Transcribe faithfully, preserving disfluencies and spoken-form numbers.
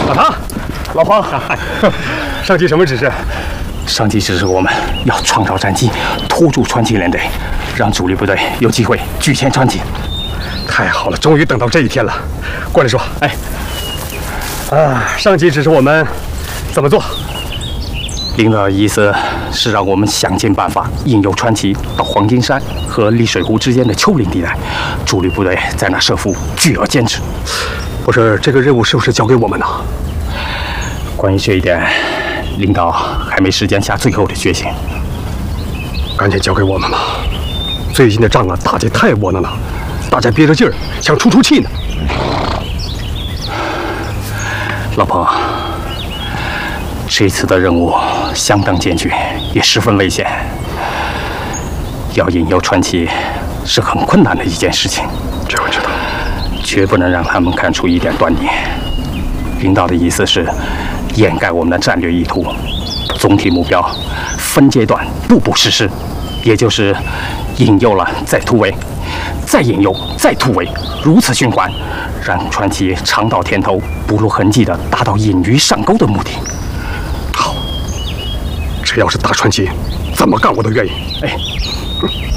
老唐，老黄，上级什么指示？ 上级指示我们要创造战机，拖住川崎连队，让主力部队有机会拒歼川崎。 太好了，终于等到这一天了。过来说，哎，啊，上级指示我们怎么做？ 领导的意思是让我们想尽办法引诱川崎到黄金山和丽水湖之间的丘陵地带，主力部队在那设伏，拒而歼之。 不是，这个任务是不是交给我们呢？ 关于这一点，领导还没时间下最后的决心。 赶紧交给我们吧。最近的仗啊，打得太窝囊了，大家憋着劲儿，想出出气呢。 老彭，这次的任务相当艰巨，也十分危险。要引诱川崎是很困难的一件事情。 这我知道， 绝不能让他们看出一点端倪。领导的意思是掩盖我们的战略意图，总体目标分阶段步步实施，也就是引诱了再突围，再引诱再突围，如此循环，让川崎尝到甜头，不露痕迹地达到引鱼上钩的目的。 好，只要是打川崎，怎么干我都愿意。 哎，